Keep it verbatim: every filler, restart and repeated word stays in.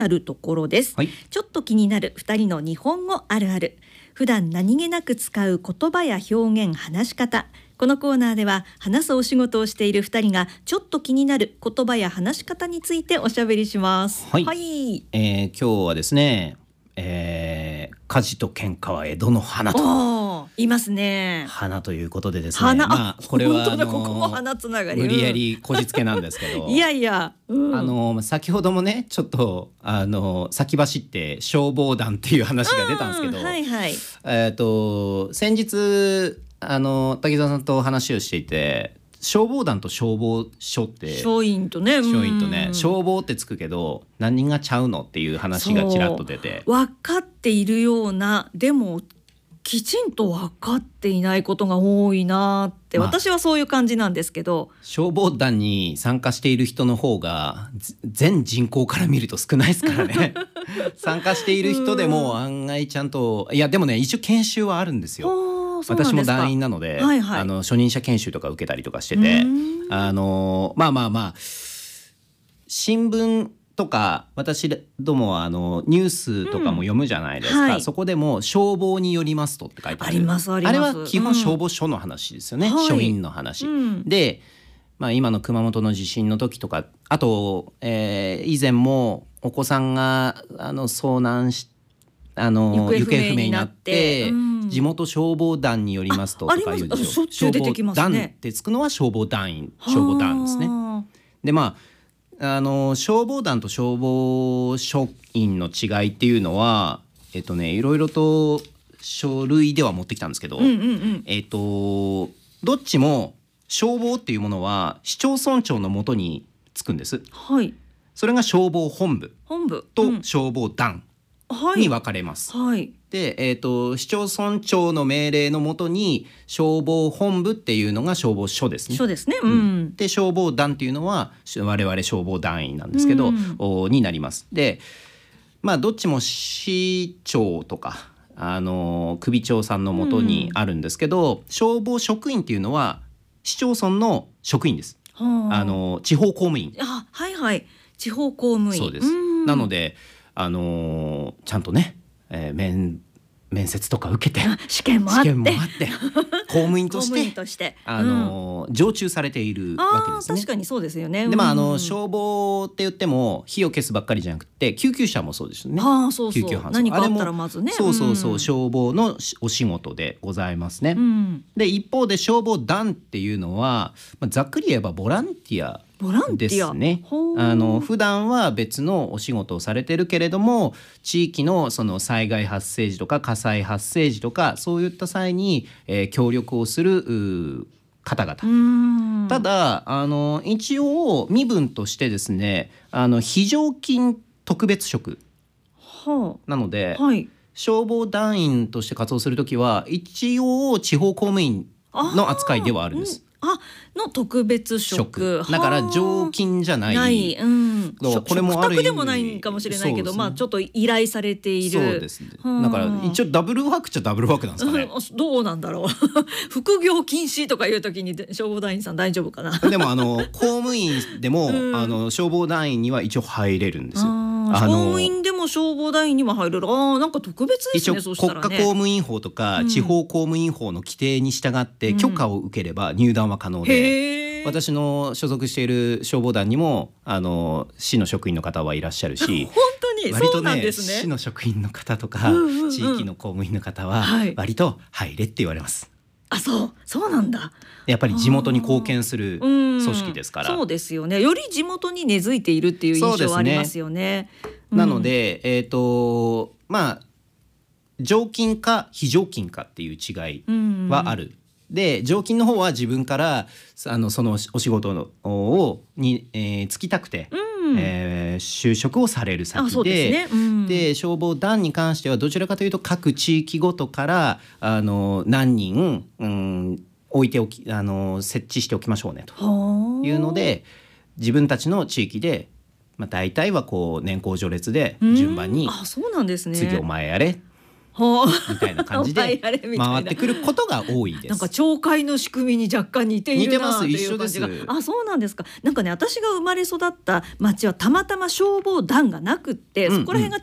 あるところです、 はい、 ちょっと気になるふたりの日本語あるある。普段何気なく使う言葉や表現、話し方。このコーナーでは話すお仕事をしているふたりがちょっと気になる言葉や話し方についておしゃべりします。 はい、 はい、 えー、今日はですね、えー、火事と喧嘩は江戸の花といますね。 花ということでですね、 花、 まあ、これは本当だ、 あのー、 ここも花つながり、 無理やりこじつけなんですけどいやいや、うん、 あのー、先ほどもねちょっとあのー、先走って消防団っていう話が出たんですけど、 うん、はいはい、 えー、と先日あの滝沢さんと話をしていて、消防団と消防署って署員とね、 署員とね、消防ってつくけど何人がちゃうのっていう話がちらっと出て、 分かっているような、でもきちんと分かっていないことが多いなって、まあ、私はそういう感じなんですけど、 消防団に参加している人の方が全人口から見ると少ないですからね参加している人でも案外ちゃんと、いやでもね一応研修はあるんですよ。私も団員なので、はいはい、あの初任者研修とか受けたりとかしてて、あのまあまあまあ新聞とか私どもはあのニュースとかも読むじゃないですか、うんはい、そこでも消防によりますとって書いてある。 ありますあります。 あれは基本消防署の話ですよね、うん、署員の話、はい、で、まあ、今の熊本の地震の時とか、あと、えー、以前もお子さんがあの遭難しあの行方不明になって、うん、地元消防団によりますととかいうでしょ。消防団ってつくのは消防団員、消防団ですね。でまああの消防団と消防署員の違いっていうのは、えっとねいろいろと書類では持ってきたんですけど、うんうんうん、えっとどっちも消防っていうものは市町村長のもとにつくんです、はい、それが消防本部と消防団に分かれます、はいはい、で、えーと、市町村長の命令のもとに消防本部っていうのが消防署ですね。 署ですね、うんうん、で消防団っていうのは我々消防団員なんですけど、うん、になります。でまあどっちも市長とかあの首長さんのもとにあるんですけど、うん、消防職員っていうのは市町村の職員です、はあ、あの地方公務員。 あ、はいはい、地方公務員。 そうです。なのであのー、ちゃんとね、えー、面面接とか受けて試験もあって、 もあって公務員として、公務員として、 あのーうん、常駐されているわけですね。 確かにそうですよね。 で、まあ、あの消防って言っても火を消すばっかりじゃなくて救急車もそうですよね。 あ、そうそう、 救急搬送、 何かあったらまずね、 そうそうそう、消防のお仕事でございますね、うん、で一方で消防団っていうのは、まあ、ざっくり言えばボランティアですね。あの普段は別のお仕事をされてるけれども、地域のその災害発生時とか火災発生時とかそういった際に、えー、協力をする方々。ただあの一応身分としてですね、あの非常勤特別職なので、はい、消防団員として活動するときは一応地方公務員の扱いではあるんです。 あの特別職だから常勤じゃない、 ない、うん、 これもある意味嘱託でもないかもしれないけど、ね、まあちょっと依頼されている。 そうですね。だから一応ダブルワークっちゃダブルワークなんですかね。 どうなんだろう副業禁止とかいう時に消防団員さん大丈夫かなでもあの公務員でも、うん、あの消防団員には一応入れるんですよ。 公務員でも消防団員にも入れる。あ、なんか特別ですね。 一応国家公務員法とか、うん、地方公務員法の規定に従って許可を受ければ入団は可能で、うん、私の所属している消防団にもあの市の職員の方はいらっしゃるし本当に割と、ね、 そうなんですね。 市の職員の方とか、うんうんうん、地域の公務員の方は割と入れって言われます、 はい、あ、そうそうなんだ。 やっぱり地元に貢献する組織ですから。 そうですよね。より地元に根付いているっていう印象はありますよね。 うん、なので、えーとまあ、常勤か非常勤かっていう違いはある、うんうん、で常勤の方は自分からあのそのお仕事をに、えー、就きたくて、うんえー、就職をされる先 で, で、ねうん、で消防団に関してはどちらかというと各地域ごとからあの何人、うん置いておきあの設置しておきましょうねというので、自分たちの地域で、まあ、大体はこう年功序列で順番に、 あ、そうなんですね。 次お前やれみたいな感じで回ってくることが多いです。 なんか町会の仕組みに若干似ているなという感じが。 似てます。一緒です。 あ、そうなんですか。なんかね、私が生まれ育った町はたまたま消防団がなくって、うんうん、そこら辺が